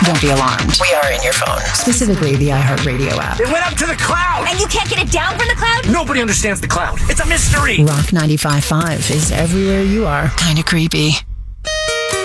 Don't be alarmed. We are in your phone. Specifically the iHeartRadio app. It went up to the cloud! And you can't get it down from the cloud? Nobody understands the cloud. It's a mystery! Rock 95.5 is everywhere you are. Kinda creepy.